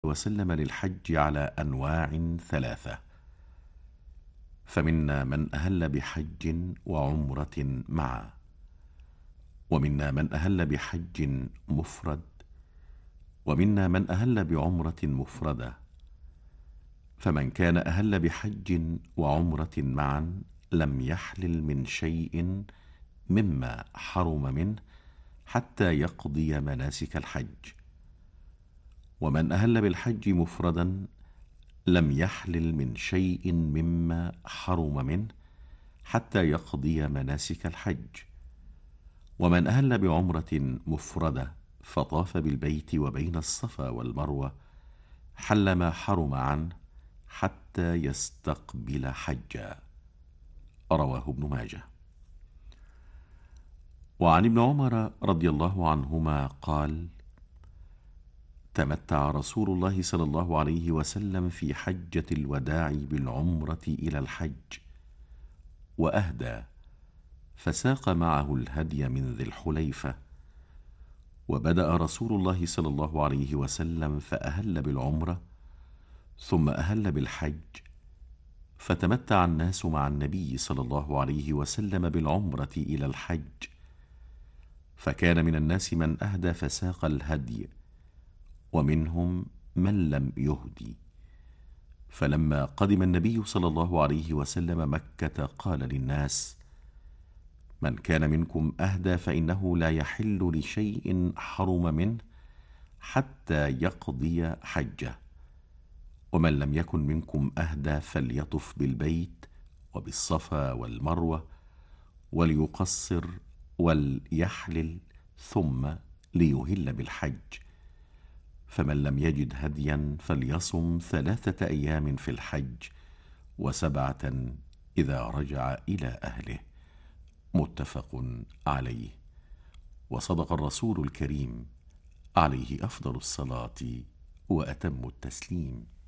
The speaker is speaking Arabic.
وسلم للحج على أنواع ثلاثة. فمنا من أهل بحج وعمرة معا، ومنا من أهل بحج مفرد، ومنا من أهل بعمرة مفردة. فمن كان أهل بحج وعمرة معا لم يحلل من شيء مما حرم منه حتى يقضي مناسك الحج. ومن أهل بالحج مفردا لم يحلل من شيء مما حرم منه حتى يقضي مناسك الحج. ومن أهل بعمرة مفردة فطاف بالبيت وبين الصفا والمروة حل ما حرم عنه حتى يستقبل حجا. رواه ابن ماجه. وعن ابن عمر رضي الله عنهما قال: تمتع رسول الله صلى الله عليه وسلم في حجة الوداع بالعمرة إلى الحج، وأهدى، فساق معه الهدي من ذي الحليفة. وبدأ رسول الله صلى الله عليه وسلم فأهل بالعمرة، ثم أهل بالحج، فتمتع الناس مع النبي صلى الله عليه وسلم بالعمرة إلى الحج. فكان من الناس من أهدى فساق الهدي، ومنهم من لم يهدي. فلما قدم النبي صلى الله عليه وسلم مكة قال للناس: من كان منكم أهدى فإنه لا يحل لشيء حرم منه حتى يقضي حجه، ومن لم يكن منكم أهدى فليطف بالبيت وبالصفا والمروة وليقصر وليحلل ثم ليهل بالحج. فمن لم يجد هديا فليصم 3 أيام في الحج و7 إذا رجع إلى أهله. متفق عليه. وصدق الرسول الكريم عليه أفضل الصلاة وأتم التسليم.